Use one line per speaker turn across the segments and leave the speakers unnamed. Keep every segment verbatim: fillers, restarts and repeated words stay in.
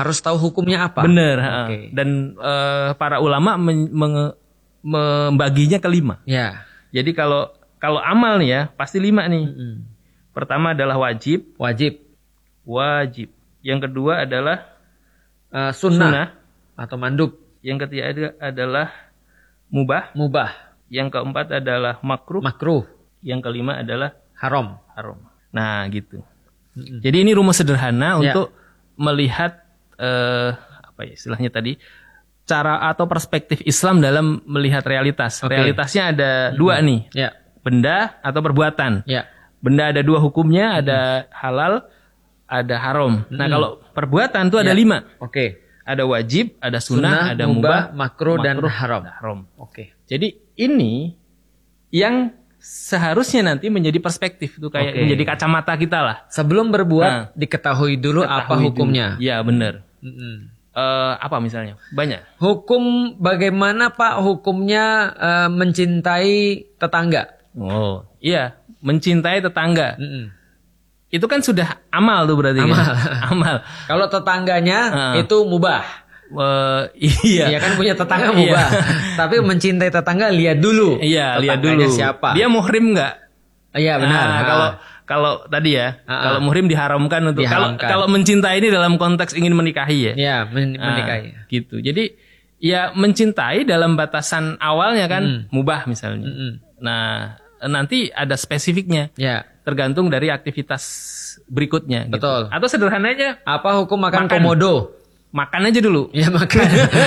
harus tahu hukumnya apa.
Bener.
Okay.
Dan uh, para ulama men- menge- membaginya ke lima.
Ya.
Jadi kalau kalau amal nih ya pasti lima nih.
Mm-hmm.
Pertama adalah wajib.
Wajib.
Wajib. Yang kedua adalah
uh, sunnah.
sunnah
atau mandub.
Yang ketiga adalah mubah.
Mubah.
Yang keempat adalah makruh.
Makruh.
Yang kelima adalah
haram.
Haram. Nah, gitu.
Mm-hmm.
Jadi ini rumus sederhana
ya.
untuk melihat eh, apa ya istilahnya tadi cara atau perspektif Islam dalam melihat realitas. Okay. Realitasnya ada mm-hmm. dua nih.
Ya.
Benda atau perbuatan.
Ya.
Benda ada dua hukumnya, ada mm-hmm. halal, ada haram. Mm-hmm. Nah, kalau perbuatan itu ada
ya.
lima.
Oke. Okay.
Ada wajib, ada sunnah,
sunnah
ada
mubah,
mubah,
makruh, dan
makruh,
haram.
haram.
Oke. Okay.
Jadi ini yang seharusnya nanti menjadi perspektif itu kayak okay. menjadi kacamata kita lah.
Sebelum berbuat
nah,
diketahui dulu ketahui apa hukumnya.
Iya benar.
Mm-hmm.
Uh, apa misalnya? Banyak.
Hukum bagaimana Pak hukumnya uh, mencintai tetangga?
Oh iya mencintai tetangga.
Mm-hmm.
Itu kan sudah amal tuh berarti.
Amal.
Kan? Amal.
Kalau tetangganya uh. itu mubah.
Uh, iya.
Iya kan punya tetangga mubah. Tapi mencintai tetangga lihat dulu.
Iya, lihat dulu.
Siapa?
Dia muhrim enggak?
Iya benar.
Nah, kalau kalau tadi ya,
ah,
kalau muhrim diharamkan untuk kalau kalau mencintai ini dalam konteks ingin menikahi ya.
Iya, men- menikahi.
Nah, gitu. Jadi ya mencintai dalam batasan awalnya kan mm. mubah misalnya.
Mm-mm.
Nah, nanti ada spesifiknya.
Ya.
Tergantung dari aktivitas berikutnya.
Betul.
Gitu. Atau sederhananya
apa hukum makan,
makan
komodo?
Makan aja dulu.
Ya makan.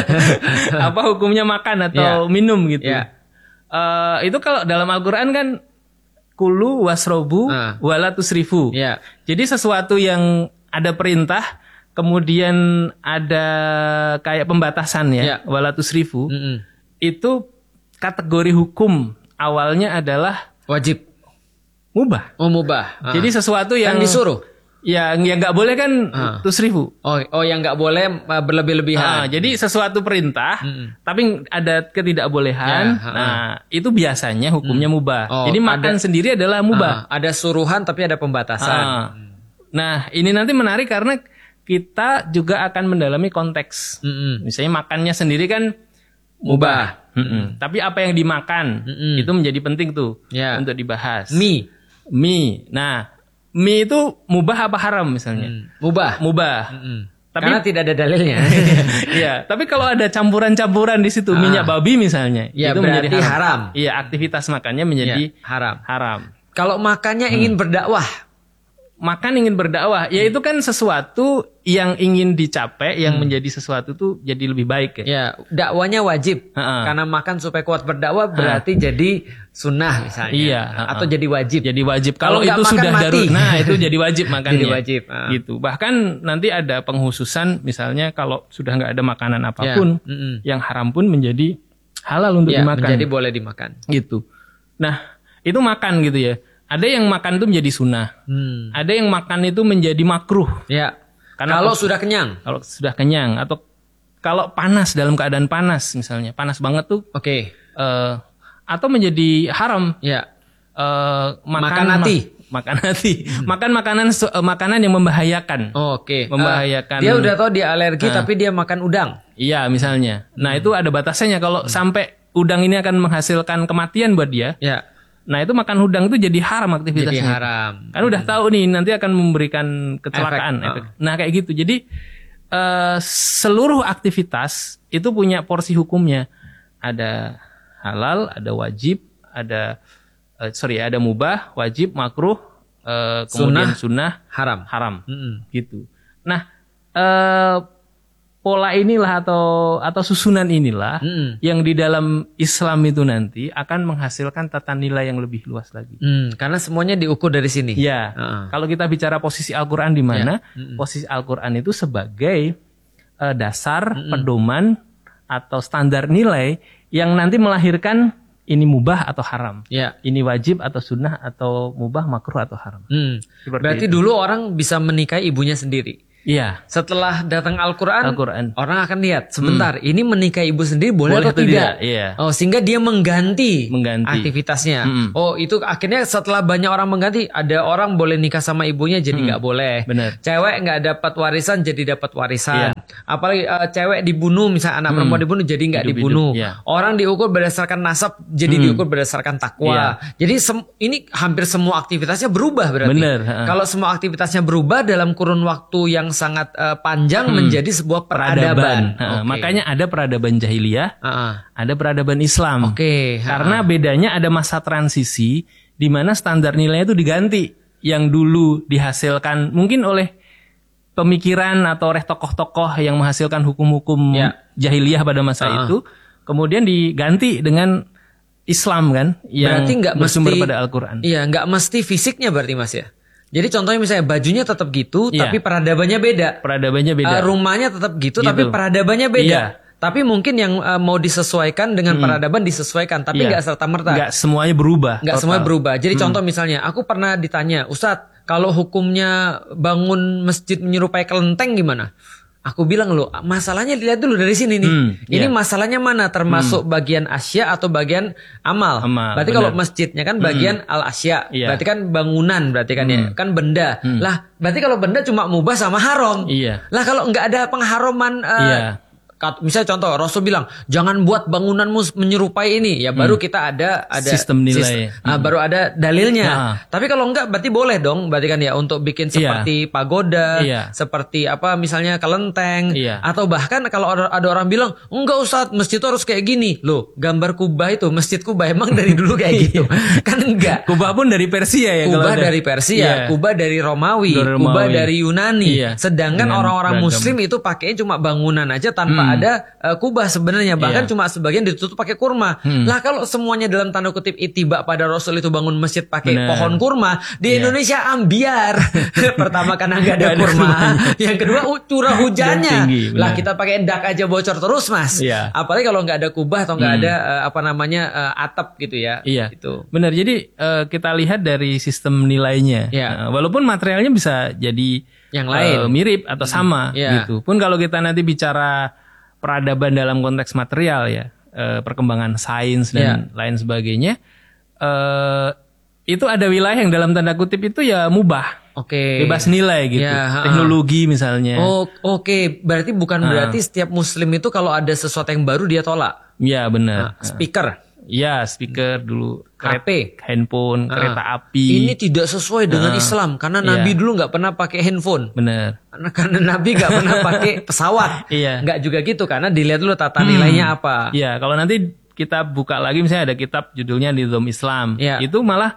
Apa hukumnya makan atau ya. minum gitu.
Ya.
Uh, itu kalau dalam Al-Quran kan kulu wasrobu uh. wala tusrifu.
Ya.
Jadi sesuatu yang ada perintah kemudian ada kayak pembatasan ya, ya. wala tusrifu.
Mm-mm.
Itu kategori hukum awalnya adalah
wajib.
Mubah.
Oh mubah. Uh.
Jadi sesuatu yang
kan disuruh.
Yang yang nggak boleh kan uh. tusrifu.
Oh oh yang nggak boleh uh, berlebih-lebihan.
Uh, jadi sesuatu perintah, mm. tapi ada ketidakbolehan. Yeah, uh. Nah itu biasanya hukumnya mm. mubah. Oh, jadi makan ada, sendiri adalah mubah.
Uh, ada suruhan tapi ada pembatasan. Uh.
Nah ini nanti menarik karena kita juga akan mendalami konteks. Mm-mm. Misalnya makannya sendiri kan mubah. Mm-mm. Tapi apa yang dimakan Mm-mm. itu menjadi penting tuh yeah. untuk dibahas.
Mie.
Mie. Nah, mie itu mubah apa haram misalnya?
Mm. Mubah.
Mubah.
Mm-mm. Tapi karena tidak ada dalilnya.
Iya, tapi kalau ada campuran-campuran di situ ah. minyak babi misalnya,
ya,
itu
menjadi
menjadi
haram.
Iya, aktivitas makannya menjadi
ya, haram.
Haram.
Kalau makannya hmm. ingin berdakwah,
makan ingin berdakwah, ya itu kan sesuatu yang ingin dicapai, yang hmm. menjadi sesuatu tuh jadi lebih baik ya.
Ya, dakwanya wajib. Ha-ha. Karena makan supaya kuat berdakwah berarti ha. jadi sunnah misalnya.
Iya.
Atau jadi wajib.
Jadi wajib. Kalau, Kalau itu sudah darurat, nah itu jadi wajib makannya.
Jadi wajib. Ha.
Gitu. Bahkan nanti ada penghususan, misalnya kalau sudah nggak ada makanan apapun, ya. yang haram pun menjadi halal untuk
ya,
dimakan.
Jadi boleh dimakan.
Gitu. Nah, itu makan gitu ya. Ada yang makan itu menjadi sunnah. Hmm. Ada yang makan itu menjadi makruh.
Ya.
Karena
kalau sudah kenyang.
Kalau sudah kenyang. Atau kalau panas, dalam keadaan panas misalnya. Panas banget tuh.
Oke. Okay.
Uh, atau menjadi haram.
Ya.
Uh, makan,
makan hati.
Ma- makan hati. Hmm. Makan makanan uh, makanan yang membahayakan.
Oh, Oke. Okay.
Membahayakan.
Uh, dia udah tahu dia alergi uh, tapi dia makan udang.
Iya misalnya. Nah hmm. itu ada batasannya. Kalau hmm. sampai udang ini akan menghasilkan kematian buat dia.
Ya.
Nah itu makan udang itu jadi haram aktivitasnya.
Jadi haram.
Kan udah hmm. tahu nih nanti akan memberikan kecelakaan.
Efek.
Efek. Nah kayak gitu. Jadi uh, seluruh aktivitas itu punya porsi hukumnya. Ada halal, ada wajib, ada uh, sorry ada mubah, wajib, makruh, uh, kemudian sunnah, sunnah
haram.
Haram.
Hmm.
Gitu. Nah uh, pola inilah atau atau susunan inilah hmm. yang di dalam Islam itu nanti akan menghasilkan tata nilai yang lebih luas lagi.
Hmm, karena semuanya diukur dari sini.
Ya. Uh-uh. Kalau kita bicara posisi Al-Qur'an di mana? Ya. Hmm. Posisi Al-Qur'an itu sebagai uh, dasar hmm. pedoman atau standar nilai yang nanti melahirkan ini mubah atau haram.
Ya.
Ini wajib atau sunnah atau mubah, makruh atau haram.
Hmm. Berarti itu. Dulu orang bisa menikahi ibunya sendiri.
Iya.
Setelah datang Al-Quran,
Al-Quran,
orang akan lihat sebentar hmm. ini menikahi ibu sendiri boleh, boleh atau tidak?
tidak? Iya.
Oh, sehingga dia mengganti,
mengganti.
aktivitasnya.
Hmm.
Oh, itu akhirnya setelah banyak orang mengganti, ada orang boleh nikah sama ibunya jadi nggak hmm. boleh.
Benar.
Cewek nggak dapat warisan jadi dapat warisan.
Iya.
Apalagi uh, cewek dibunuh, misalnya anak
Hmm.
perempuan dibunuh jadi nggak
Hidup-hidup,
dibunuh.
ya.
Orang diukur berdasarkan nasab jadi
Hmm.
diukur berdasarkan takwa.
Iya.
Jadi sem- ini hampir semua aktivitasnya berubah berarti.
Bener, ha.
Kalau semua aktivitasnya berubah dalam kurun waktu yang sangat uh, panjang
Hmm.
menjadi sebuah peradaban.
Nah,
Oke.
makanya ada peradaban jahiliyah,
Ah,
ada peradaban Islam.
Oke.
Karena
Ah.
bedanya ada masa transisi di mana standar nilainya itu diganti. Yang dulu dihasilkan mungkin oleh pemikiran atau oleh tokoh-tokoh yang menghasilkan hukum-hukum
Ya.
jahiliyah pada masa
Ah.
itu, kemudian diganti dengan Islam kan, yang
Berarti nggak
bersumber
mesti
pada Al-Quran.
Iya, nggak mesti fisiknya berarti Mas ya. Jadi contohnya misalnya bajunya tetap gitu,
Iya.
tapi peradabannya beda.
Peradabannya beda.
Uh, rumahnya tetap gitu,
Gitu.
tapi peradabannya beda.
Iya.
Tapi mungkin yang uh, mau disesuaikan dengan peradaban disesuaikan, tapi
Iya.
nggak serta merta.
Nggak semuanya berubah.
Nggak
total.
semuanya berubah. Jadi contoh misalnya, aku pernah ditanya, Ustadz, kalau hukumnya bangun masjid menyerupai kelenteng gimana? Aku bilang loh, masalahnya dilihat dulu dari sini nih.
Hmm,
Ini
iya.
masalahnya mana? Termasuk bagian asya atau bagian amal?
Amal,
berarti
benar.
kalau masjidnya kan bagian al asya,
Iya.
berarti kan bangunan, berarti kan ya, kan benda. Lah, berarti kalau benda cuma mubah sama haram.
Iya.
Lah kalau nggak ada pengharuman, eh,
Iya.
kat- misalnya contoh Rasul bilang jangan buat bangunanmu menyerupai ini, ya baru kita ada ada
Sistem nilai.
sis- ah, baru ada dalilnya.
Nah.
Tapi kalau enggak berarti boleh dong, berarti kan ya untuk bikin
Iya.
seperti pagoda,
Iya.
seperti apa misalnya kelenteng,
Iya.
atau bahkan kalau ada, ada orang bilang enggak Ustadz, masjid itu harus kayak gini. Loh, gambar Kubah itu, masjid Kubah emang dari dulu kayak gitu. Kan enggak.
Kubah pun dari Persia ya. kalau
Kubah
ada.
dari Persia,
Iya.
Kubah dari Romawi,
Dari
Kubah
Romawi.
dari Yunani.
Iya.
Sedangkan
Dengan
orang-orang
beragam.
Muslim itu pakainya cuma bangunan aja tanpa
Hmm.
ada uh, kubah sebenarnya. Bahkan
Iya.
cuma sebagian ditutup pakai kurma.
Hmm.
Lah kalau semuanya dalam tanda kutip itibak pada Rasul itu bangun masjid pakai
Benar.
pohon kurma, di
Iya.
Indonesia ambiar. Pertama karena nggak ada
Nggak ada
kurma.
kurmanya.
Yang kedua u- curah hujannya.
tinggi, benar.
Lah kita pakai dak aja bocor terus mas.
Iya.
Apalagi kalau nggak ada kubah atau nggak
Hmm.
ada uh, apa namanya uh, atap gitu ya.
Iya,
Gitu.
benar. Jadi eh, kita lihat dari sistem nilainya.
Iya.
Eh, walaupun materialnya bisa jadi
Yang lain.
eh, mirip atau sama
Iya.
gitu. Pun kalau kita nanti bicara peradaban dalam konteks material ya, eh, perkembangan sains dan
Iya.
lain sebagainya, eh, itu ada wilayah yang dalam tanda kutip itu ya mubah,
Oke.
bebas nilai gitu.
Iya, ha-ha.
Teknologi misalnya.
Oh, oke. Berarti bukan
Ah.
berarti setiap muslim itu kalau ada sesuatu yang baru dia tolak.
Ya benar.
Nah, speaker,
Ya speaker dulu,
H P.
handphone,
Ah.
kereta api.
Ini tidak sesuai dengan Islam karena
Iya.
Nabi dulu nggak pernah pakai handphone.
Benar.
Karena, karena Nabi nggak pernah pakai pesawat.
Iya.
Nggak juga gitu karena dilihat dulu tata nilainya apa.
Iya, kalau nanti kita buka lagi misalnya ada kitab judulnya Nizam Islam.
Iya.
Itu malah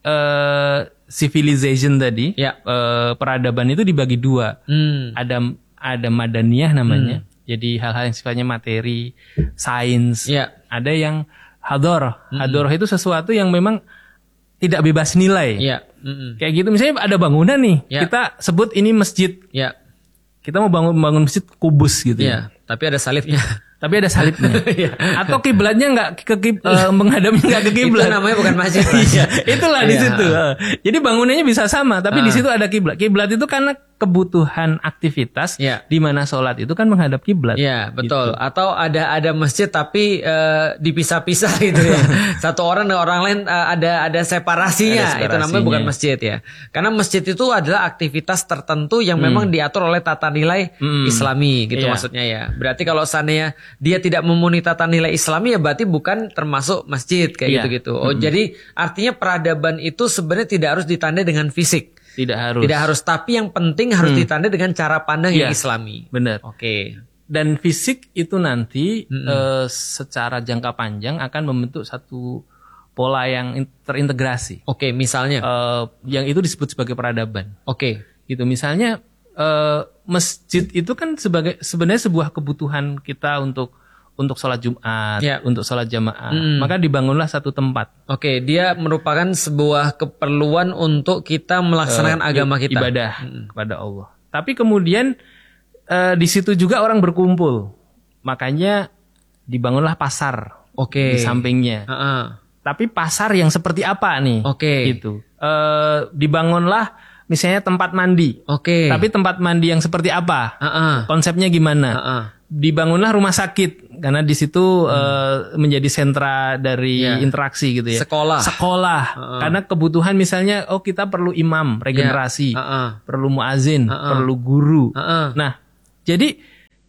eh, civilization tadi,
Iya.
eh, peradaban itu dibagi dua.
Hmm.
Ada ada madaniyah namanya. Jadi hal-hal yang sifatnya materi, sains.
Iya.
Ada yang hadoroh. Hadoroh itu sesuatu yang memang tidak bebas nilai.
Iya. Mm-mm.
Kayak gitu misalnya ada bangunan nih,
Iya.
kita sebut ini masjid.
Iya.
Kita mau bangun bangun masjid kubus gitu ya.
Iya. Tapi ada salibnya.
Tapi ada salibnya.
Iya.
Atau kiblatnya nggak ke kib- eh, menghadapnya nggak ke kiblat.
Itu namanya bukan masjid. Mas.
Iya, itulah di
Iya.
situ. Eh, Jadi bangunannya bisa sama, tapi di
Ah.
situ ada kiblat. Kiblat itu karena kebutuhan aktivitas
Iya.
di mana sholat itu kan menghadap kiblat.
Iya betul.
Gitu.
Atau ada ada masjid tapi eh, dipisah-pisah gitu ya. Satu orang dengan orang lain eh, ada ada separasinya.
Ada
Itu namanya
separasinya.
bukan masjid ya. Karena masjid itu adalah aktivitas tertentu yang memang diatur oleh tata nilai
Hmm.
Islami gitu
Iya.
maksudnya ya. Berarti kalau seandainya dia tidak memenuhi tata nilai Islami ya berarti bukan termasuk masjid kayak
Iya.
gitu-gitu. Oh jadi artinya peradaban itu sebenarnya tidak harus ditandai dengan fisik.
Tidak harus.
Tidak harus, tapi yang penting harus ditandai dengan cara pandang yang
Iya.
Islami.
Benar.
Oke.
Dan fisik itu nanti eh, secara jangka panjang akan membentuk satu pola yang in- terintegrasi.
Oke, misalnya.
Eh, yang itu disebut sebagai peradaban.
Oke.
Gitu misalnya eh, masjid itu kan sebagai sebenarnya sebuah kebutuhan kita untuk untuk sholat Jumat,
Ya.
untuk sholat jamaah.
Mm.
Maka dibangunlah satu tempat.
Oke, dia merupakan sebuah keperluan untuk kita melaksanakan
eh,
agama kita.
Ibadah kepada Allah. Tapi kemudian eh, di situ juga orang berkumpul. Makanya dibangunlah pasar
Oke.
di sampingnya.
Heeh.
Tapi pasar yang seperti apa nih?
Oke.
Gitu. Eh, dibangunlah misalnya tempat mandi.
Oke.
Tapi tempat mandi yang seperti apa?
Heeh.
Konsepnya gimana?
Heeh.
Dibangunlah rumah sakit karena di situ eh, menjadi sentra dari
Iya.
interaksi gitu ya.
Sekolah.
Sekolah. Karena kebutuhan misalnya oh kita perlu imam regenerasi,
Heeh.
perlu muazin,
Heeh.
perlu guru.
Heeh.
Nah, jadi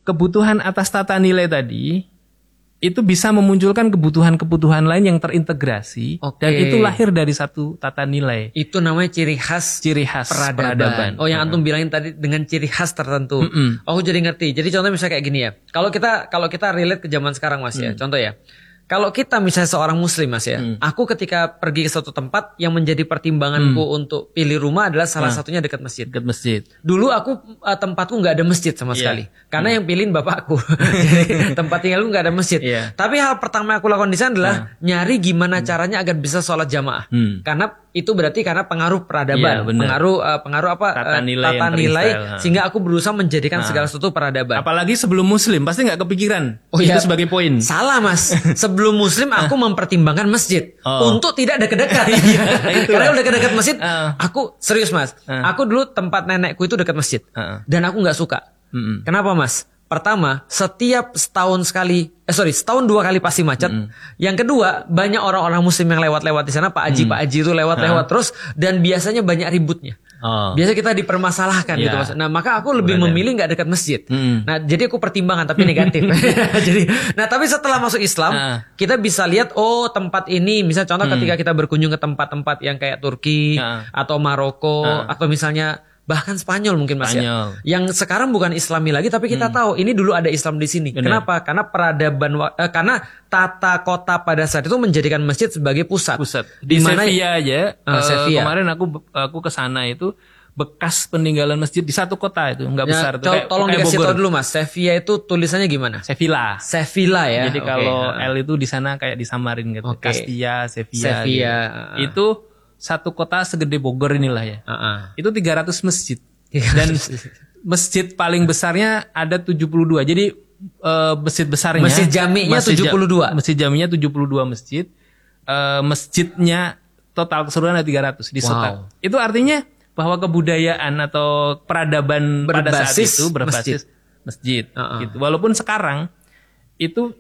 kebutuhan atas tata nilai tadi itu bisa memunculkan kebutuhan-kebutuhan lain yang terintegrasi.
Oke.
Dan itu lahir dari satu tata nilai.
Itu namanya ciri khas
Ciri khas
peradaban.
peradaban.
Oh, yang
Uh-uh.
antum bilangin tadi dengan ciri khas tertentu.
Mm-mm.
Oh, aku jadi ngerti. Jadi contohnya misalnya kayak gini ya. Kalau kita kalau kita relate ke zaman sekarang Mas ya. Contoh ya. Kalau kita misalnya seorang muslim Mas ya.
Hmm.
Aku ketika pergi ke suatu tempat yang menjadi pertimbanganku
Hmm.
untuk pilih rumah adalah salah
Ah.
satunya dekat masjid.
Dekat masjid.
Dulu aku uh, tempatku nggak ada masjid sama
Iya.
sekali, karena yang pilihin bapakku. Jadi tempat tinggalku nggak ada masjid.
Iya.
Tapi hal pertama yang aku lakukan di sana adalah nyari gimana caranya agar bisa sholat jamaah.
Hmm.
Karena itu berarti karena pengaruh peradaban,
Iya, benar.
pengaruh uh, pengaruh apa
Tata
uh,
nilai
tata
yang
nilai,
terinstall, ha.
sehingga aku berusaha menjadikan segala sesuatu peradaban.
Apalagi sebelum muslim pasti nggak kepikiran
Oh
itu
iya.
sebagai poin.
Salah Mas. Sebelum muslim aku mempertimbangkan masjid
Oh.
untuk tidak dekat-dekat.
Itulah.
Karena udah dekat-dekat masjid,
Ah.
aku serius Mas.
Ah.
Aku dulu tempat nenekku itu dekat masjid.
Ah.
Dan aku nggak suka.
Mm-mm.
Kenapa Mas? Pertama, setiap setahun sekali, eh sorry, setahun dua kali pasti macet. Yang kedua, banyak orang-orang muslim yang lewat-lewat di sana, Pak Haji,
Mm.
Pak Haji itu lewat-lewat terus, dan biasanya banyak ributnya.
Oh.
Biasa kita dipermasalahkan
Ya.
gitu Mas. Nah maka aku lebih
Benar.
memilih nggak dekat masjid.
Mm.
Nah jadi aku pertimbangan tapi negatif. Jadi, nah tapi setelah masuk Islam
Ah.
kita bisa lihat oh tempat ini, misal contoh
Hmm.
ketika kita berkunjung ke tempat-tempat yang kayak Turki
Ah.
atau Maroko
Ah.
atau misalnya bahkan Spanyol mungkin Mas ya.
Spanyol.
Yang sekarang bukan Islami lagi tapi kita tahu ini dulu ada Islam di sini.
Benar.
Kenapa? Karena peradaban wa- eh, karena tata kota pada saat itu menjadikan masjid sebagai pusat.
Pusat. Di
Di mana
Sevilla aja.
Ah,
eh,
Sevilla.
Kemarin aku aku ke sana itu bekas peninggalan masjid di satu kota itu nggak
Ya,
besar tuh.
col-
Kayak-
tolong
kayak
dikasih
Bogor.
tahu dulu Mas, Sevilla itu tulisannya gimana?
Sevilla.
Sevilla ya.
Jadi
Oke.
kalau
Ah.
L itu di sana kayak disamarin gitu.
Oke.
Castilla, Sevilla.
Sevilla,
gitu.
ah.
Itu satu kota segede Bogor inilah ya.
Ah, ah.
Itu tiga ratus masjid. Dan masjid paling besarnya ada tujuh puluh dua. Jadi eh, masjid besarnya
Masjid jami'nya
masjid ja-
tujuh puluh dua.
Masjid jami'nya tujuh puluh dua masjid. Eh, masjidnya total keseluruhan ada tiga ratus di Sota.
Wow.
Itu artinya bahwa kebudayaan atau peradaban pada saat
Berbasis
itu berbasis masjid,
Uh-uh.
gitu. Walaupun sekarang itu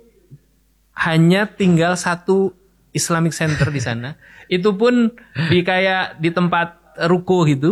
hanya tinggal satu Islamic Center di sana. Itu pun di kayak di tempat ruko gitu.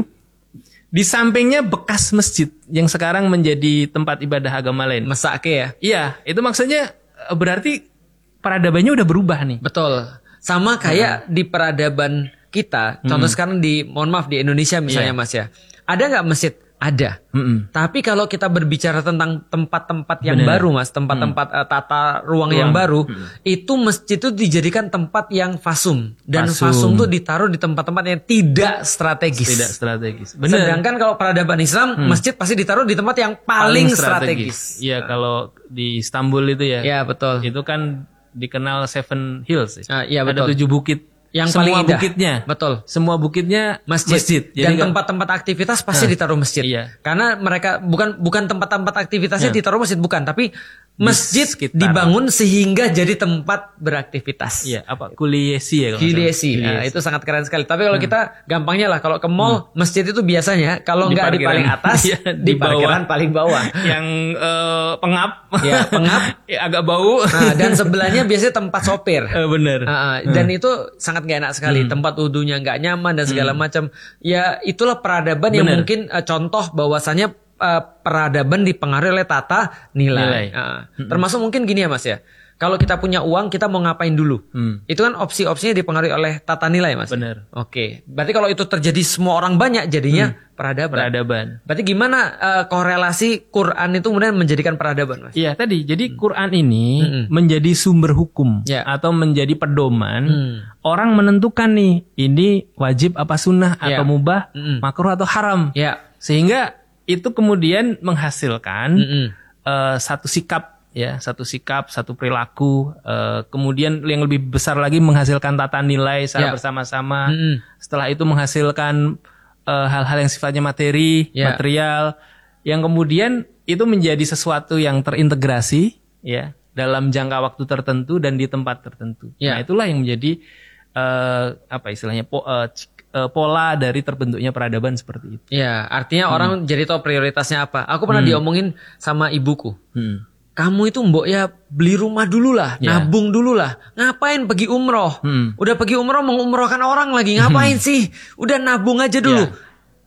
Di sampingnya bekas masjid yang sekarang menjadi tempat ibadah agama lain.
Mesake ya.
Iya, itu maksudnya eh, berarti peradabannya udah berubah nih.
Betul. Sama kayak di peradaban kita. Contoh sekarang di mohon maaf di Indonesia misalnya
Iya.
Mas ya. Ada nggak masjid? Ada.
Mm-mm.
Tapi kalau kita berbicara tentang tempat-tempat yang
Benar.
baru Mas, tempat-tempat eh, tata ruang, yang
Ruang.
baru, itu masjid itu dijadikan tempat yang fasum dan
Fasum.
fasum tuh ditaruh di tempat-tempat yang tidak strategis.
Tidak strategis. Benar.
Sedangkan kalau peradaban Islam, masjid pasti ditaruh di tempat yang paling, strategis.
Iya, kalau di Istanbul itu ya.
Ya betul.
Itu kan dikenal Seven Hills.
Ah, iya,
Ada
betul.
tujuh bukit.
Yang
Semua
paling indah.
bukitnya.
Betul.
Semua bukitnya
Masjid,
Jadi
dan
nggak-
tempat-tempat aktivitas pasti ditaruh masjid.
Iya.
Karena mereka bukan bukan tempat-tempat aktivitasnya
Ya.
ditaruh masjid bukan, tapi masjid
sekitar.
dibangun sehingga jadi tempat beraktivitas.
Iya, apa? Kuliesi ya kalau nggak salah.
Kuliesi. Nah, itu sangat keren sekali. Tapi kalau kita gampangnya lah kalau ke mall masjid itu biasanya kalau
Di
nggak di
parkiran.
paling atas,
Iya,
di,
di bawah.
parkiran paling bawah.
Yang eh, pengap.
Ya, pengap.
Ya, agak bau.
Nah, dan sebelahnya biasanya tempat sopir.
Eh, bener.
Ah, ah, dan itu sangat gak enak sekali. Tempat wudhunya nggak nyaman dan segala macam. Ya itulah peradaban yang
Bener.
mungkin eh, contoh bahwasannya eh, peradaban dipengaruhi oleh tata nilai.
Nilai.
Ah, termasuk mungkin gini ya Mas ya. Kalau kita punya uang kita mau ngapain dulu?
Hmm.
Itu kan opsi-opsinya dipengaruhi oleh tata nilai Mas.
Bener.
Oke. Berarti kalau itu terjadi semua orang banyak jadinya peradaban.
Peradaban.
Berarti gimana eh, korelasi Quran itu kemudian menjadikan peradaban Mas?
Iya tadi, jadi Quran ini
Mm-mm.
menjadi sumber hukum
Ya.
atau menjadi pedoman.
Hmm.
Orang menentukan nih, ini wajib apa sunnah
Ya.
atau mubah,
Mm-mm.
makruh atau haram.
Ya.
Sehingga itu kemudian menghasilkan
Mm-mm.
eh, satu sikap, ya, satu sikap, satu perilaku. eh, kemudian yang lebih besar lagi menghasilkan tata nilai secara
Ya.
bersama-sama.
Mm-mm.
Setelah itu menghasilkan eh, hal-hal yang sifatnya materi,
Ya.
material, yang kemudian itu menjadi sesuatu yang terintegrasi, ya, dalam jangka waktu tertentu dan di tempat tertentu.
Ya.
Nah, itulah yang menjadi eh, apa istilahnya po- eh, cik- eh, pola dari terbentuknya peradaban seperti itu.
Ya, artinya
Hmm.
orang jadi tahu prioritasnya apa. Aku pernah diomongin sama ibuku.
Hmm.
Kamu itu mbok ya beli rumah dulu lah,
Ya.
nabung dulu lah. Ngapain pergi umroh?
Hmm.
Udah pergi umroh mengumrohkan orang lagi. Ngapain sih? Udah nabung aja dulu.
Ya.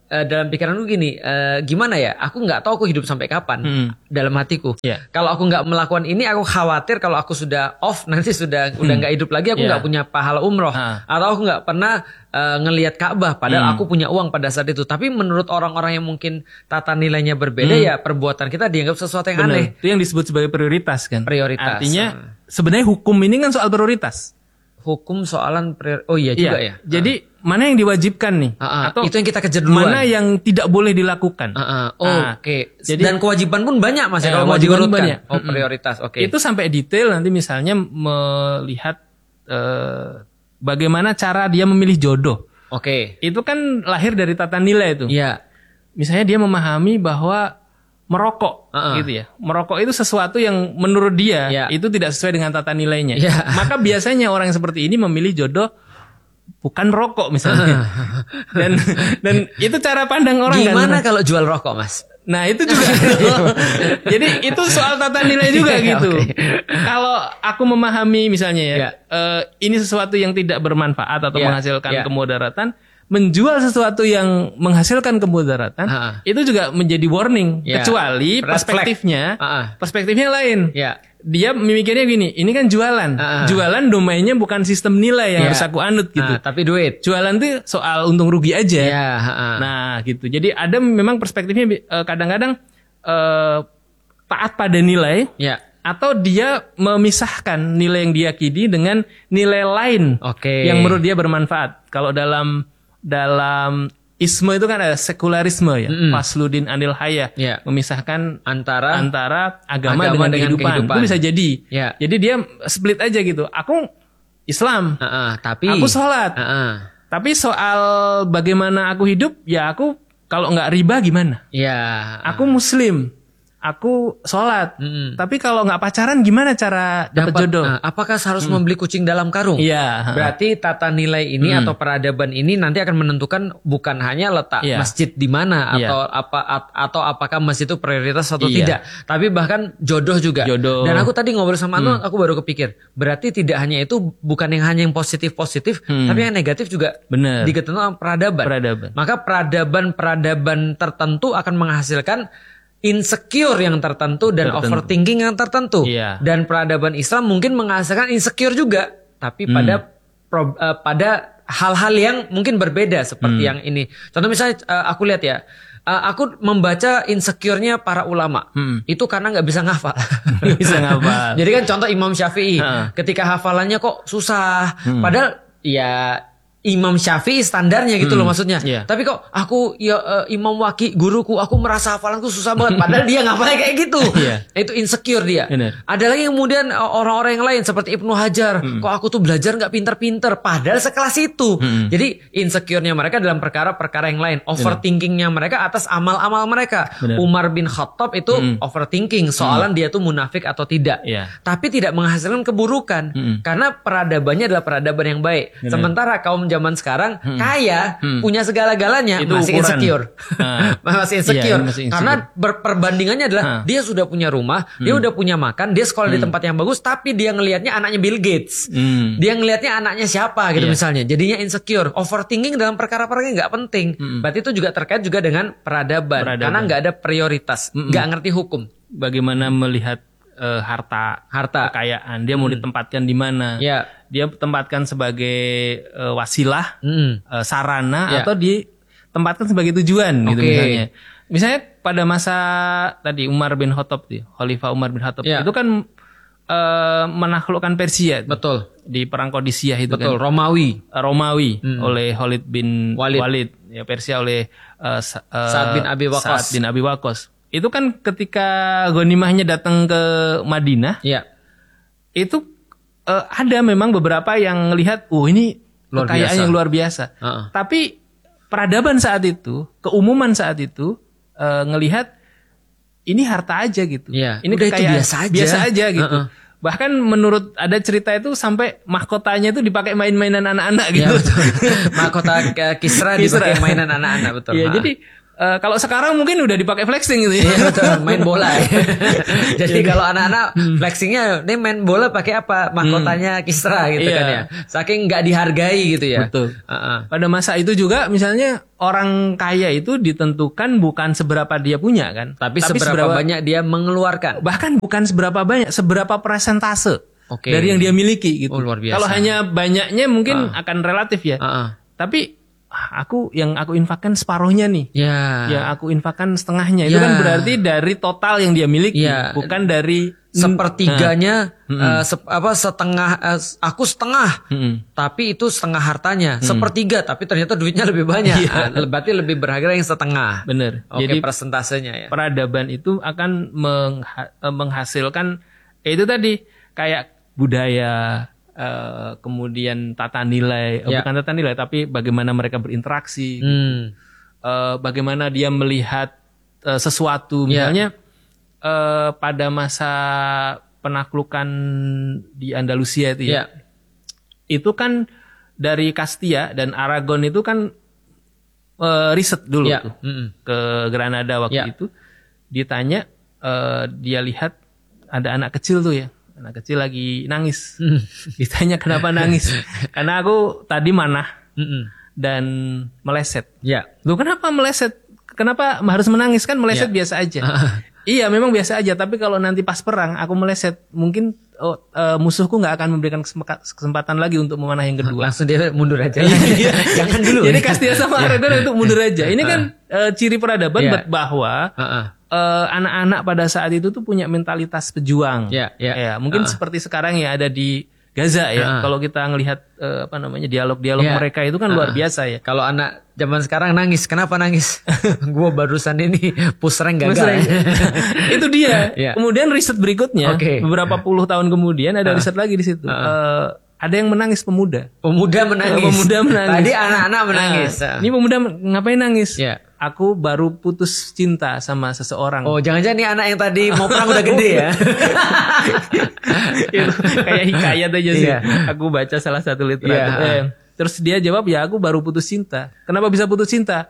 uh, dalam pikiranku gini, uh, gimana ya? Aku nggak tahu aku hidup sampai kapan
Hmm.
dalam hatiku.
Yeah.
Kalau aku nggak melakukan ini, aku khawatir kalau aku sudah off nanti sudah udah nggak hidup lagi, aku nggak
Yeah.
punya pahala umroh,
Ha.
atau aku nggak pernah uh, ngelihat Ka'bah, padahal
Hmm.
aku punya uang pada saat itu. Tapi menurut orang-orang yang mungkin tata nilainya berbeda,
Hmm.
ya perbuatan kita dianggap sesuatu yang
Benar.
aneh.
Itu yang disebut sebagai prioritas kan.
Prioritas.
Artinya sebenarnya hukum ini kan soal prioritas.
Hukum soalan prior- oh iya juga
Iya.
ya.
Jadi mana yang diwajibkan nih?
Ah, ah.
Atau
Itu yang kita kejar duluan.
mana yang tidak boleh dilakukan?
Ah, ah. Oh,
Ah,
oke.
jadi-
Dan kewajiban pun banyak Mas ya
Eh,
kalau mau
kewajiban
diurutkan.
banyak.
Oh,
Mm-mm.
prioritas. Oke.
Itu sampai detail nanti misalnya melihat eh, bagaimana cara dia memilih jodoh.
Oke.
Itu kan lahir dari tata nilai itu.
Iya.
Misalnya dia memahami bahwa merokok
Uh-uh.
gitu ya. Merokok itu sesuatu yang menurut dia
Ya.
itu tidak sesuai dengan tata nilainya.
Ya.
Maka biasanya orang yang seperti ini memilih jodoh bukan rokok misalnya. dan dan itu cara pandang orang
Gimana
kan.
kalau jual rokok, Mas?
Nah, itu juga. Jadi itu soal tata nilai juga gitu.
Oke.
Kalau aku memahami misalnya ya,
Ya.
eh, ini sesuatu yang tidak bermanfaat atau
Ya,
menghasilkan
ya.
kemudaratan, menjual sesuatu yang menghasilkan kemudaratan,
Ha.
itu juga menjadi warning.
Ya.
Kecuali
Red flag.
perspektifnya,
Ha.
perspektifnya lain.
Ya.
Dia memikirnya gini, ini kan jualan.
Ha.
Jualan domainnya bukan sistem nilai yang
Ya.
harus aku anut gitu.
Nah, tapi duit.
Jualan tuh soal untung rugi aja.
Ya, ha.
Nah, gitu. Jadi ada memang perspektifnya eh, kadang-kadang eh, taat pada nilai
Ya.
atau dia memisahkan nilai yang diyakini dengan nilai lain
Oke.
yang menurut dia bermanfaat. Kalau dalam dalam isme itu kan ada sekularisme ya,
Mm-mm.
Fasludin Anil Haya,
Ya.
memisahkan
Antara
antara agama,
agama
dengan,
dengan
kehidupan.
kehidupan.
Itu bisa jadi.
Ya.
Jadi dia split aja gitu. Aku Islam,
Ha, ha. Tapi
aku sholat.
Ha, ha.
Tapi soal bagaimana aku hidup, ya aku kalau nggak riba gimana?
Ya.
Aku Muslim, aku sholat.
Mm-mm.
Tapi kalau nggak pacaran gimana cara dapat
Dapat-
jodoh?
nah, apakah harus membeli kucing dalam karung?
Iya.
Berarti tata nilai ini atau peradaban ini nanti akan menentukan bukan hanya letak
Iya.
masjid di mana
Iya.
atau apa at- atau apakah masjid itu prioritas atau
Iya.
tidak, tapi bahkan jodoh juga.
Jodoh.
Dan aku tadi ngobrol sama Anton, aku baru kepikir, berarti tidak hanya itu, bukan yang hanya yang positif-positif,
Hmm.
tapi yang negatif juga
Bener.
diketentukan peradaban.
Peradaban.
Maka peradaban-peradaban tertentu akan menghasilkan insecure yang tertentu dan
Tertentu.
overthinking yang tertentu.
Iya.
Dan peradaban Islam mungkin menghasilkan insecure juga, tapi
Hmm.
pada pro- eh, pada hal-hal yang mungkin berbeda seperti
Hmm.
yang ini. Contoh misalnya eh, aku lihat ya, eh, aku membaca insecure-nya para ulama.
Hmm.
Itu karena nggak bisa ngafal.
Nggak bisa ngafal.
Jadi kan contoh Imam Syafi'i,
Ha.
ketika hafalannya kok susah,
Hmm.
padahal ya Imam Syafi'i standarnya gitu loh maksudnya.
Iya.
Tapi kok aku ya eh, Imam Waki guruku, aku merasa hafalanku susah banget. Padahal dia ngafalnya kayak gitu.
Iya.
Itu insecure dia.
Benar.
Ada lagi kemudian eh, orang-orang yang lain seperti Ibnu Hajar. Kok aku tuh belajar nggak pinter-pinter. Padahal sekelas itu.
Hmm.
Jadi insecure-nya mereka dalam perkara-perkara yang lain. Overthinking-nya mereka atas amal-amal mereka.
Benar.
Umar bin Khattab itu
Hmm.
overthinking. Soalan dia tuh munafik atau tidak.
Iya.
Tapi tidak menghasilkan keburukan.
Hmm.
Karena peradabannya adalah peradaban yang baik.
Benar.
Sementara kaum zaman sekarang kaya, punya segala-galanya,
Itu
masih
ukuran.
insecure.
Ah.
masih insecure.
Iya, masih insecure.
Karena ber- perbandingannya adalah
Ah.
dia sudah punya rumah, dia udah punya makan, dia sekolah di tempat yang bagus, tapi dia ngelihatnya anaknya Bill Gates.
Hmm.
Dia ngelihatnya anaknya siapa gitu
Iya.
misalnya. Jadinya insecure. Overthinking dalam perkara-perkara yang nggak penting. Berarti itu juga terkait juga dengan peradaban.
Peradaban.
Karena nggak ada prioritas, nggak ngerti hukum.
Bagaimana melihat eh, harta,
Harta.
kekayaan, dia mau ditempatkan di mana?
Ya.
Dia tempatkan sebagai eh, wasilah,
Mm.
eh, sarana,
Ya.
atau ditempatkan sebagai tujuan gitu
Oke.
misalnya. Misalnya pada masa tadi Umar bin Khattab, tuh, Khalifah Umar bin Khattab,
Ya.
itu kan eh, menaklukkan Persia tuh,
Betul.
di perang Qadisiyah itu
Betul.
kan.
Romawi.
Romawi oleh Khalid bin
Walid.
Walid, ya Persia oleh eh, Sa- eh,
Sa'ad bin Abi Waqqas.
Sa'ad bin Abi Waqqas. Itu kan ketika ghanimahnya datang ke Madinah,
Ya.
itu eh, ada memang beberapa yang melihat, oh ini
Luar
kekayaan
biasa.
yang luar biasa.
Heeh.
Tapi peradaban saat itu, keumuman saat itu eh, ngelihat ini harta aja gitu.
Iya,
Ini
udah itu
kekayaan
biasa aja.
biasa aja gitu.
Heeh.
Bahkan menurut ada cerita itu sampai mahkotanya itu dipakai main-mainan anak-anak
Ya,
gitu.
betul. Mahkota eh, Kisra
Kisra.
dipakai mainan anak-anak, betul.
Iya,
Ha.
jadi Uh, kalau sekarang mungkin udah dipakai flexing gitu ya.
Iya betul, main bola. Jadi kalau anak-anak flexingnya, ini main bola pakai apa? Mahkotanya Kisra gitu
Iya.
kan ya. Saking nggak dihargai gitu ya.
Betul.
Uh-uh.
Pada masa itu juga misalnya orang kaya itu ditentukan bukan seberapa dia punya kan,
Tapi, seberapa, banyak dia mengeluarkan.
bahkan bukan seberapa banyak, seberapa persentase
Oke.
dari yang dia miliki gitu.
Oh, luar biasa.
Kalau hanya banyaknya mungkin akan relatif ya.
Uh-uh.
Tapi ah, aku yang aku infakkan separuhnya nih.
Ya.
Ya aku infakkan setengahnya. Itu
Ya.
kan berarti dari total yang dia miliki,
Ya.
bukan dari
Sepertiganya,
Nah.
uh, sep- apa setengah, uh, aku setengah,
Mm-mm.
tapi itu setengah hartanya. Sepertiga, tapi ternyata duitnya lebih banyak.
Iya.
Ah, berarti lebih berharga yang setengah.
Bener.
Oke,
Jadi
persentasenya ya.
peradaban itu akan mengha- eh, menghasilkan ya itu tadi kayak budaya, eh, kemudian tata nilai, eh,
Ya.
bukan tata nilai tapi bagaimana mereka berinteraksi,
Hmm.
eh, bagaimana dia melihat eh, sesuatu.
Ya.
Misalnya eh, pada masa penaklukan di Andalusia itu ya,
Ya.
itu kan dari Castilla dan Aragon itu kan eh, riset dulu
Ya.
tuh
Mm-mm.
ke Granada waktu
Ya.
itu, ditanya, eh, dia lihat ada anak kecil tuh ya, anak kecil lagi nangis.
Hmm.
Ditanya kenapa nangis? Karena aku tadi manah
Mm-mm.
dan meleset.
Ya.
Loh kenapa meleset? Kenapa harus menangis? Kan meleset
Ya.
biasa aja. Iya memang biasa aja, tapi kalau nanti pas perang aku meleset, mungkin oh, eh, musuhku nggak akan memberikan kesempaka- kesempatan lagi untuk memanah yang kedua.
Langsung dia mundur aja.
Iya.
Jangan dulu.
Jadi Castilla sama Aragon untuk mundur aja. Ini kan eh, ciri peradaban
Iya.
bet- bahwa
Uh-uh.
eh, anak-anak pada saat itu tuh punya mentalitas pejuang.
Ya, ya.
Ya, mungkin
Uh-uh.
seperti sekarang ya ada di Gaza ya.
Uh-uh.
Kalau kita ngelihat eh, apa namanya dialog-dialog
Ya.
mereka itu kan luar biasa ya.
Kalau anak zaman sekarang nangis, kenapa nangis? Gua barusan ini push rank gagal.
Maksudnya, itu dia.
Ya.
Kemudian riset berikutnya,
Oke.
beberapa puluh tahun kemudian ada riset lagi di situ. Eh, ada yang menangis pemuda.
Pemuda menangis.
Pemuda menangis.
Tadi anak-anak menangis.
Nah, ini pemuda men- ngapain nangis?
Ya.
Aku baru putus cinta sama seseorang.
Oh, jangan-jangan nih anak yang tadi mau perang udah gede ya.
Itu kayak hikayat aja sih.
Iya.
Aku baca salah satu literatur.
Iya.
Eh, terus dia jawab, ya aku baru putus cinta. Kenapa bisa putus cinta?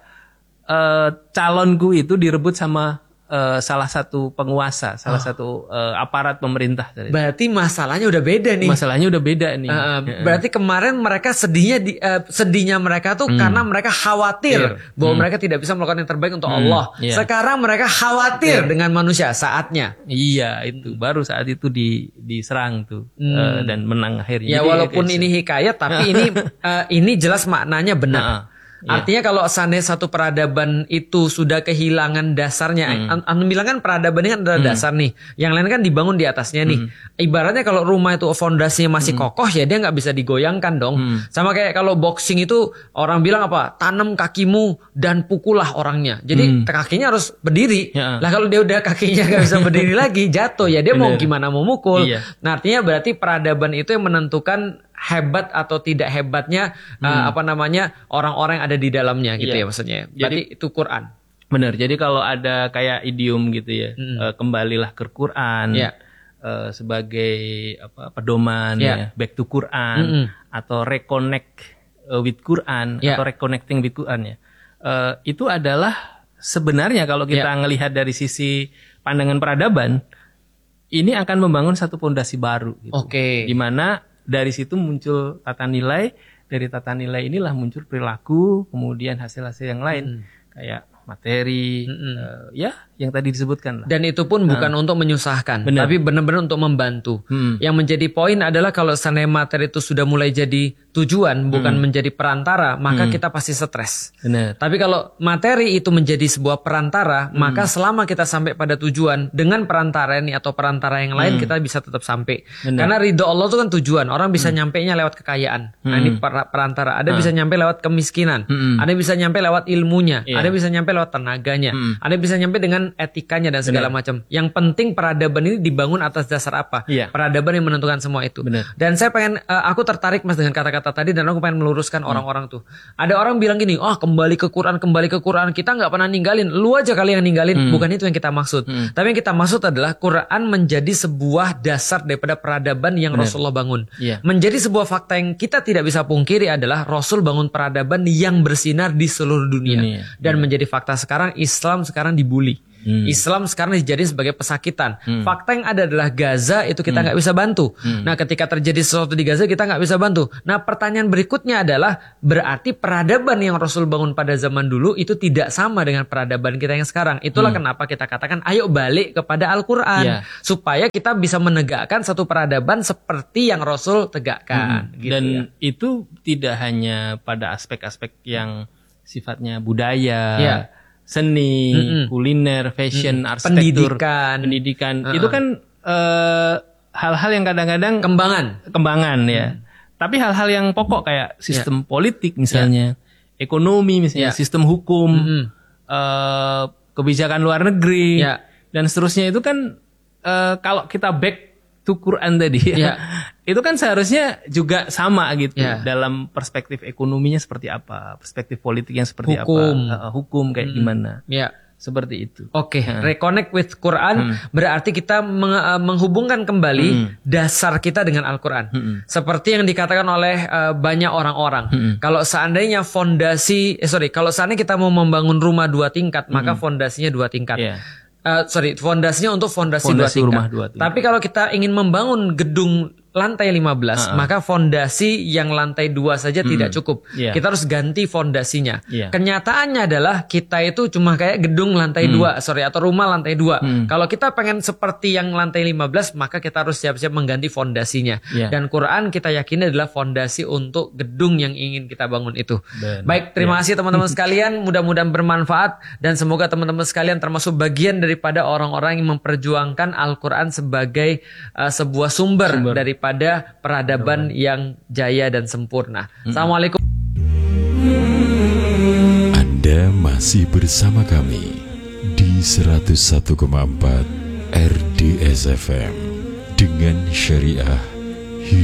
Eh, calonku itu direbut sama eh, salah satu penguasa, salah satu eh, aparat pemerintah.
Berarti masalahnya udah beda nih.
Masalahnya udah beda nih.
Uh, berarti kemarin mereka sedihnya di, uh, sedihnya mereka tuh karena mereka khawatir bahwa mereka tidak bisa melakukan yang terbaik untuk Allah.
iya.
Sekarang mereka khawatir dengan manusia saatnya.
Iya, itu baru saat itu di diserang tuh eh, dan menang akhirnya.
Ya
Jadi,
walaupun
kayak-
ini hikayat tapi ini uh, ini jelas maknanya benar.
Nah, iya.
Artinya kalau seandainya satu peradaban itu sudah kehilangan dasarnya, an- anu bilang kan peradaban ini kan adalah dasar nih. Yang lain kan dibangun di atasnya nih. Ibaratnya kalau rumah itu fondasinya masih kokoh ya dia nggak bisa digoyangkan dong. Sama kayak kalau boxing itu orang bilang apa? Tanam kakimu dan pukullah orangnya. Jadi kakinya harus berdiri.
Ya.
Lah kalau dia udah kakinya nggak bisa berdiri lagi jatuh ya dia mau
Bener.
gimana mau mukul.
Iya.
Nah artinya berarti peradaban itu yang menentukan hebat atau tidak hebatnya uh, apa namanya orang-orang yang ada di dalamnya gitu
Iya.
ya maksudnya. Berarti itu Quran.
Benar. Jadi kalau ada kayak idiom gitu ya, eh, kembalilah ke Quran
Iya.
eh, sebagai apa pedoman
Iya.
ya, back to Quran
Mm-mm.
atau reconnect eh, with Quran
Iya.
atau reconnecting with Quran ya. Eh, itu adalah sebenarnya kalau kita
Iya.
ngelihat dari sisi pandangan peradaban, ini akan membangun satu fondasi baru. Gitu.
Oke.
Di mana dari situ muncul tata nilai, dari tata nilai inilah muncul perilaku, kemudian hasil-hasil yang lain kayak materi, eh, ya yang tadi disebutkan lah.
Dan itu pun bukan untuk menyusahkan,
Benar.
tapi benar-benar untuk membantu.
Hmm.
Yang menjadi poin adalah kalau seandainya materi itu sudah mulai jadi tujuan, bukan menjadi perantara, maka kita pasti stres.
Benar.
Tapi kalau materi itu menjadi sebuah perantara, maka selama kita sampai pada tujuan dengan perantara ini atau perantara yang lain kita bisa tetap sampai.
Benar.
Karena ridho Allah itu kan tujuan. Orang bisa nyampainya lewat kekayaan. Nah ini per- perantara. Ada bisa nyampe lewat kemiskinan. Ada bisa nyampe lewat ilmunya.
Iya.
Ada bisa nyampe lewat tenaganya. Ada bisa nyampe dengan dengan etikanya dan segala
Benar.
macam. Yang penting peradaban ini dibangun atas dasar apa?
Iya.
Peradaban yang menentukan semua itu.
Benar.
Dan saya pengen, uh, aku tertarik Mas dengan kata-kata tadi dan aku pengen meluruskan
Hmm.
orang-orang tuh. Ada orang bilang gini, oh kembali ke Quran, kembali ke Quran, kita nggak pernah ninggalin. Lu aja kali yang ninggalin.
Hmm.
Bukan itu yang kita maksud.
Hmm.
Tapi yang kita maksud adalah Quran menjadi sebuah dasar daripada peradaban yang
Benar.
Rasulullah bangun.
Iya.
Menjadi sebuah fakta yang kita tidak bisa pungkiri adalah Rasul bangun peradaban yang bersinar di seluruh dunia.
Dunia.
Dan menjadi fakta sekarang Islam sekarang dibully.
Hmm.
Islam sekarang dijadiin sebagai pesakitan.
Hmm.
Fakta yang ada adalah Gaza itu kita nggak bisa bantu.
Hmm.
Nah ketika terjadi sesuatu di Gaza kita nggak bisa bantu. Nah pertanyaan berikutnya adalah berarti peradaban yang Rasul bangun pada zaman dulu itu tidak sama dengan peradaban kita yang sekarang. Itulah
Hmm.
kenapa kita katakan ayo balik kepada Al-Quran.
Ya.
Supaya kita bisa menegakkan satu peradaban seperti yang Rasul tegakkan.
Hmm.
Gitu
Dan
ya.
itu tidak hanya pada aspek-aspek yang sifatnya budaya,
Ya.
seni,
Mm-mm.
kuliner, fashion,
Mm-mm.
arsitektur,
Pendidikan.
pendidikan.
Uh-uh.
Itu kan eh, hal-hal yang kadang-kadang
Kembangan.
kembangan ya. Tapi hal-hal yang pokok kayak sistem politik misalnya, ekonomi misalnya,
Ya.
sistem hukum,
Mm-mm.
eh, kebijakan luar negeri,
Ya.
dan seterusnya itu kan eh, kalau kita back to Quran tadi,
Ya.
itu kan seharusnya juga sama gitu
Ya.
dalam perspektif ekonominya seperti apa, perspektif politiknya seperti
Hukum.
apa, eh, hukum kayak gimana,
Ya.
seperti itu.
Oke,
Hmm.
reconnect with Quran berarti kita meng- uh, menghubungkan kembali
Hmm.
dasar kita dengan Al-Quran.
Hmm.
Seperti yang dikatakan oleh uh, banyak orang-orang.
Hmm.
Kalau seandainya fondasi, eh sorry, kalau seandainya kita mau membangun rumah dua tingkat, maka fondasinya dua tingkat.
Iya.
Uh, sorry, fondasinya untuk fondasi,
Fondasi
dua tingkat.
rumah dua tingkat.
Tapi kalau kita ingin membangun gedung lantai lima belas,
Uh-uh.
maka fondasi yang lantai dua saja tidak cukup.
Iya.
Kita harus ganti fondasinya.
Iya.
Kenyataannya adalah kita itu cuma kayak gedung lantai dua, sorry, atau rumah lantai dua.
Hmm.
Kalau kita pengen seperti yang lantai lima belas, maka kita harus siap-siap mengganti fondasinya.
Iya.
Dan Quran kita yakini adalah fondasi untuk gedung yang ingin kita bangun itu.
Benar.
Baik, terima
Iya.
kasih teman-teman sekalian. Mudah-mudahan bermanfaat dan semoga teman-teman sekalian termasuk bagian daripada orang-orang yang memperjuangkan Al-Quran sebagai uh, sebuah sumber,
Sumber.
daripada peradaban yang jaya dan sempurna. Assalamualaikum.
Anda masih bersama kami di seratus satu koma empat R D S F M dengan syariah